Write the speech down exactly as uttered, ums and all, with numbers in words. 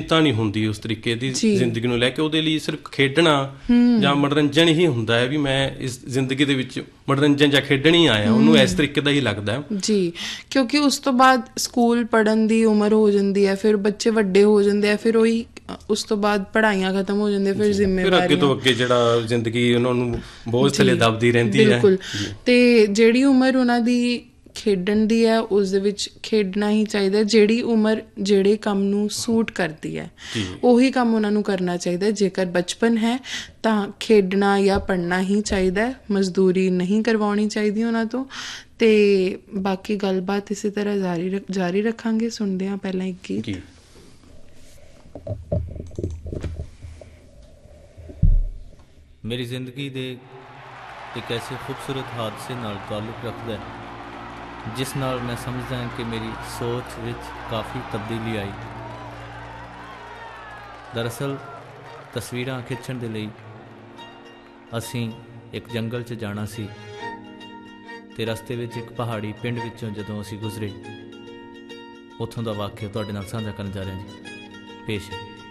ਚਿੰਤਾ ਨਹੀਂ ਹੁੰਦੀ ਉਸ ਤਰੀਕੇ ਦੀ ਜ਼ਿੰਦਗੀ ਨੂੰ ਲੈ ਕੇ। ਉਹਦੇ ਲਈ ਸਿਰਫ ਖੇਡਣਾ ਜਾਂ ਮਨੋਰੰਜਨ ਹੀ ਹੁੰਦਾ ਹੈ ਵੀ ਮੈਂ ਇਸ ਜ਼ਿੰਦਗੀ ਦੇ ਵਿੱਚ ਮਨੋਰੰਜਨ ਜਾਂ ਖੇਡਣ ਹੀ ਆਇਆ, ਉਹਨੂੰ ਇਸ ਤਰੀਕੇ ਦਾ ਹੀ ਲੱਗਦਾ ਜੀ। ਕਿਉਂਕਿ ਉਸ ਤੋਂ ਬਾਅਦ ਸਕੂਲ ਪੜ੍ਹਨ ਦੀ ਉਮਰ ਹੋ ਜਾਂਦੀ ਹੈ, ਫਿਰ ਬੱਚੇ ਵੱਡੇ ਹੋ ਜਾਂਦੇ ਆ, ਫਿਰ ਉਹੀ ਉਸ ਤੋਂ ਬਾਅਦ ਪੜ੍ਹਾਈਆਂ ਖਤਮ ਹੋ ਜਾਂਦੀਆਂ, ਫਿਰ ਜ਼ਿੰਮੇਵਾਰੀਆਂ, ਅੱਗੇ ਤੋਂ ਅੱਗੇ ਜਿਹੜਾ ਜ਼ਿੰਦਗੀ ਉਹਨਾਂ ਨੂੰ ਬੋਝ ਥੱਲੇ ਦਬਦੀ ਰਹਿੰਦੀ ਹੈ। ਬਿਲਕੁਲ। ਤੇ ਜਿਹੜੀ ਉਮਰ ਉਹਨਾਂ ਦੀ ਖੇਡਣ ਦੀ ਹੈ ਉਸ ਦੇ ਵਿੱਚ ਖੇਡਣਾ ਹੀ ਚਾਹੀਦਾ। ਜਿਹੜੀ ਉਮਰ ਜਿਹੜੇ ਕੰਮ ਨੂੰ ਸੂਟ ਕਰਦੀ ਹੈ ਉਹੀ ਕੰਮ ਉਹਨਾਂ ਨੂੰ ਕਰਨਾ ਚਾਹੀਦਾ। ਜੇਕਰ ਬਚਪਨ ਹੈ ਤਾਂ ਖੇਡਣਾ ਜਾਂ ਪੜ੍ਹਨਾ ਹੀ ਚਾਹੀਦਾ, ਮਜ਼ਦੂਰੀ ਨਹੀਂ ਕਰਵਾਉਣੀ ਚਾਹੀਦੀ ਉਹਨਾਂ ਤੋਂ। ਅਤੇ ਬਾਕੀ ਗੱਲਬਾਤ ਇਸੇ ਤਰ੍ਹਾਂ ਜਾਰੀ ਰੱਖ ਜਾਰੀ ਰੱਖਾਂਗੇ। ਸੁਣਦੇ ਹਾਂ ਪਹਿਲਾਂ ਇੱਕ ਗੀਤ। ਮੇਰੀ ਜ਼ਿੰਦਗੀ ਦੇ ਇੱਕ ਐਸੇ ਖੂਬਸੂਰਤ ਹਾਦਸੇ ਨਾਲ ਤਾਲੁਕ ਰੱਖਦਾ ਹੈ ਜਿਸ ਨਾਲ ਮੈਂ ਸਮਝਦਾ ਹਾਂ ਕਿ ਮੇਰੀ ਸੋਚ ਵਿੱਚ ਕਾਫੀ ਤਬਦੀਲੀ ਆਈ। ਦਰਅਸਲ ਤਸਵੀਰਾਂ ਖਿੱਚਣ ਦੇ ਲਈ ਅਸੀਂ ਇੱਕ ਜੰਗਲ 'ਚ ਜਾਣਾ ਸੀ ਅਤੇ ਰਸਤੇ ਵਿੱਚ ਇੱਕ ਪਹਾੜੀ ਪਿੰਡ ਵਿੱਚੋਂ ਜਦੋਂ ਅਸੀਂ ਗੁਜ਼ਰੇ, ਉੱਥੋਂ ਦਾ ਵਾਕਿਆ ਤੁਹਾਡੇ ਨਾਲ ਸਾਂਝਾ ਕਰਨ ਜਾ ਰਹੇ ਹਾਂ ਜੀ। ਪੇਸ਼ ਹੈ।